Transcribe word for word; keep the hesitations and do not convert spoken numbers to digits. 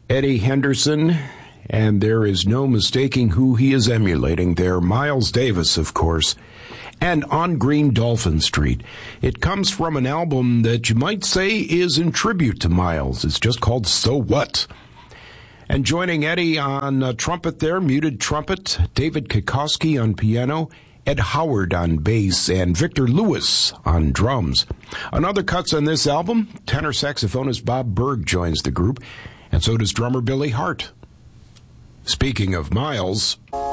Eddie Henderson, and there is no mistaking who he is emulating there. Miles Davis, of course, and On Green Dolphin Street. It comes from an album that you might say is in tribute to Miles. It's just called So What? And joining Eddie on uh, trumpet there, muted trumpet, David Kikoski on piano, Ed Howard on bass, and Victor Lewis on drums. On other cuts on this album, tenor saxophonist Bob Berg joins the group, and so does drummer Billy Hart. Speaking of Miles...